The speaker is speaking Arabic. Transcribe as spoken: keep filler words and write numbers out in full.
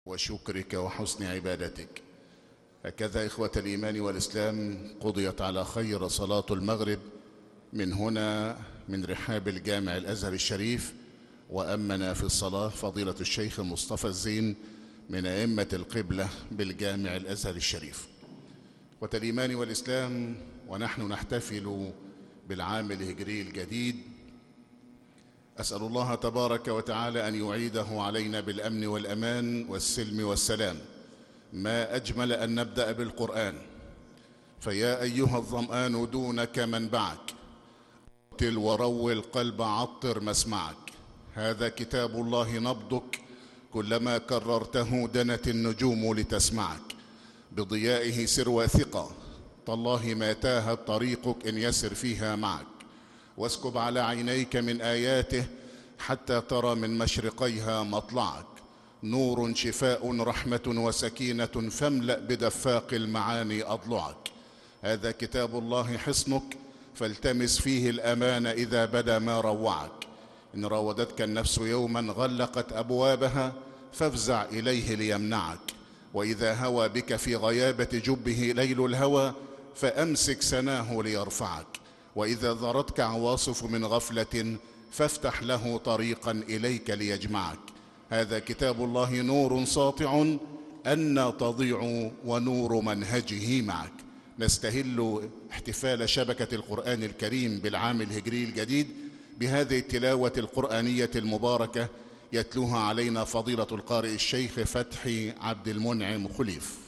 وشكرك وحسن عبادتك. هكذا إخوة الإيمان والإسلام قضيت على خير صلاة المغرب من هنا من رحاب الجامع الأزهر الشريف، وأمنا في الصلاة فضيلة الشيخ مصطفى الزين من أئمة القبلة بالجامع الأزهر الشريف. إخوة الإيمان والإسلام، ونحن نحتفل بالعام الهجري الجديد، أسأل الله تبارك وتعالى أن يعيده علينا بالأمن والأمان والسلم والسلام. ما أجمل أن نبدأ بالقرآن، فيا أيها الظمآن دونك منبعك، قتل وروي القلب عطر مسمعك. هذا كتاب الله نبضك، كلما كررته دنت النجوم لتسمعك. بضيائه سر وثقة، تالله ما تاهت طريقك إن يسر فيها معك. واسكب على عينيك من آياته حتى ترى من مشرقيها مطلعك. نور شفاء رحمة وسكينة، فاملأ بدفاق المعاني أضلعك. هذا كتاب الله حصنك، فالتمس فيه الأمان إذا بدا ما روعك. إن راودتك النفس يوما غلقت أبوابها، فافزع إليه ليمنعك. وإذا هوى بك في غيابة جبه ليل الهوى، فأمسك سناه ليرفعك. وإذا ذرتك عواصف من غفلة، فافتح له طريقا إليك ليجمعك. هذا كتاب الله نور ساطع، أن تضيع ونور منهجه معك. نستهل احتفال شبكة القرآن الكريم بالعام الهجري الجديد بهذه التلاوة القرآنية المباركة، يتلوها علينا فضيلة القارئ الشيخ فتحي عبد المنعم خليف.